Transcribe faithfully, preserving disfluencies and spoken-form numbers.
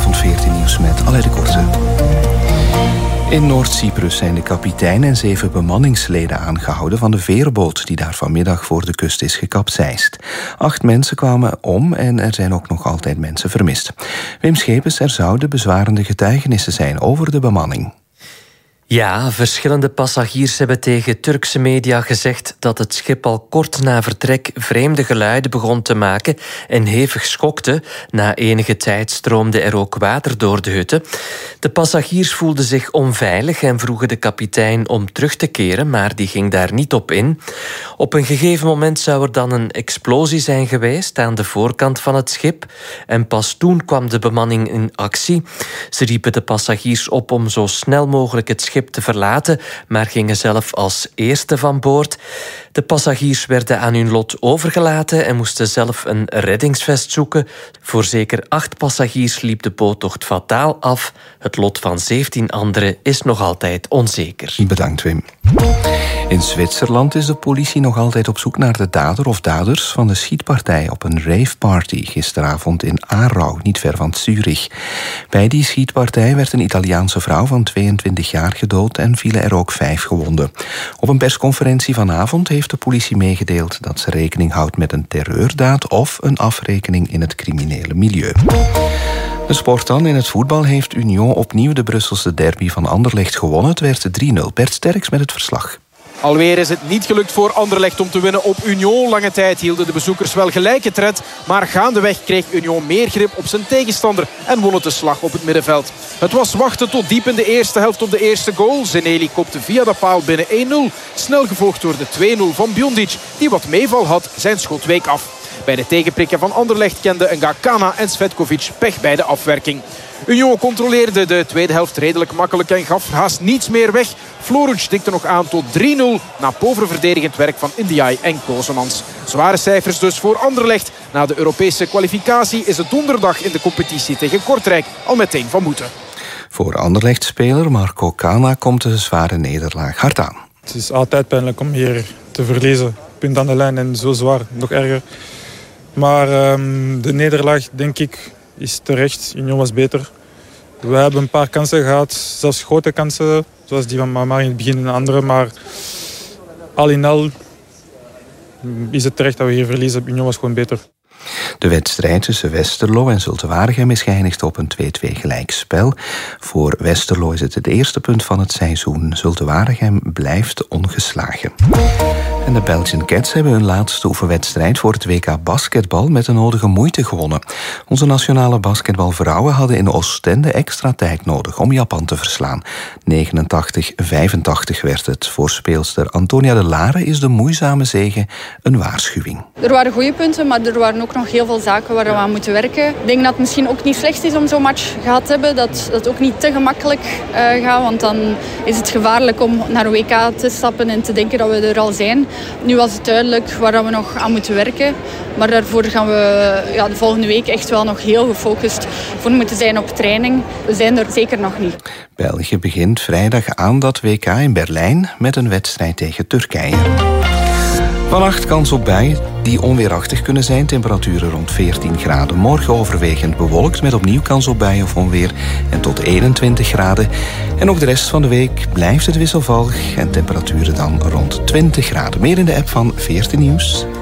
Goedenavond, veertien Nieuws met Alain de Korte. In Noord-Cyprus zijn de kapitein en zeven bemanningsleden aangehouden van de veerboot die daar vanmiddag voor de kust is gekapseist. Acht mensen kwamen om en er zijn ook nog altijd mensen vermist. Wim Schepens, er zouden bezwarende getuigenissen zijn over de bemanning. Ja, verschillende passagiers hebben tegen Turkse media gezegd dat het schip al kort na vertrek vreemde geluiden begon te maken en hevig schokte. Na enige tijd stroomde er ook water door de hutten. De passagiers voelden zich onveilig en vroegen de kapitein om terug te keren, maar die ging daar niet op in. Op een gegeven moment zou er dan een explosie zijn geweest aan de voorkant van het schip en pas toen kwam de bemanning in actie. Ze riepen de passagiers op om zo snel mogelijk het schip te verlaten, maar gingen zelf als eerste van boord. De passagiers werden aan hun lot overgelaten en moesten zelf een reddingsvest zoeken. Voor zeker acht passagiers liep de boottocht fataal af. Het lot van zeventien anderen is nog altijd onzeker. Bedankt, Wim. In Zwitserland is de politie nog altijd op zoek naar de dader of daders van de schietpartij op een raveparty gisteravond in Aarau, niet ver van Zurich. Bij die schietpartij werd een Italiaanse vrouw van tweeëntwintig jaar gedood en vielen er ook vijf gewonden. Op een persconferentie vanavond heeft de politie meegedeeld dat ze rekening houdt met een terreurdaad of een afrekening in het criminele milieu. De sport dan. In het voetbal heeft Union opnieuw de Brusselse derby van Anderlecht gewonnen. Het werd drie nul. Bert Sterks met het verslag. Alweer is het niet gelukt voor Anderlecht om te winnen op Union. Lange tijd hielden de bezoekers wel gelijke tred. Maar gaandeweg kreeg Union meer grip op zijn tegenstander en won het de slag op het middenveld. Het was wachten tot diep in de eerste helft op de eerste goal. Zeneli kopte via de paal binnen één nul. Snel gevolgd door de twee nul van Biondic, die wat meeval had. Zijn schot week af. Bij de tegenprikken van Anderlecht kenden Ngakana en Svetkovic pech bij de afwerking. Union controleerde de tweede helft redelijk makkelijk en gaf haast niets meer weg. Floruc dikte nog aan tot drie nul na pover verdedigend werk van Ndiaye en Kozemans. Zware cijfers dus voor Anderlecht. Na de Europese kwalificatie is het donderdag in de competitie tegen Kortrijk al meteen van moeten. Voor Anderlecht-speler Marco Kana komt de zware nederlaag hard aan. Het is altijd pijnlijk om hier te verliezen. Punt aan de lijn en zo zwaar, nog erger. Maar um, de nederlaag, denk ik, is terecht. Union was beter. We hebben een paar kansen gehad, zelfs grote kansen. Zoals die van Mamar in het begin en andere. Maar al in al is het terecht dat we hier verliezen. Union was gewoon beter. De wedstrijd tussen Westerlo en Zulte Waregem is geëindigd op een twee-twee gelijkspel. Voor Westerlo is het het eerste punt van het seizoen. Zulte Waregem blijft ongeslagen. En de Belgian Cats hebben hun laatste oefenwedstrijd voor het W K basketbal met de nodige moeite gewonnen. Onze nationale basketbalvrouwen hadden in Oostende extra tijd nodig om Japan te verslaan. negenentachtig vijfentachtig werd het. Voor speelster Antonia de Lare is de moeizame zege een waarschuwing. Er waren goede punten, maar er waren ook nog heel veel zaken waar we aan moeten werken. Ik denk dat het misschien ook niet slecht is om zo'n match gehad te hebben. Dat het ook niet te gemakkelijk uh, gaat, want dan is het gevaarlijk om naar een W K te stappen en te denken dat we er al zijn. Nu was het duidelijk waar we nog aan moeten werken. Maar daarvoor gaan we ja, de volgende week echt wel nog heel gefocust voor moeten zijn op training. We zijn er zeker nog niet. België begint vrijdag aan dat W K in Berlijn met een wedstrijd tegen Turkije. Vannacht kans op buien die onweerachtig kunnen zijn. Temperaturen rond veertien graden. Morgen overwegend bewolkt met opnieuw kans op buien of onweer. En tot eenentwintig graden. En ook de rest van de week blijft het wisselvallig. En temperaturen dan rond twintig graden. Meer in de app van veertien Nieuws.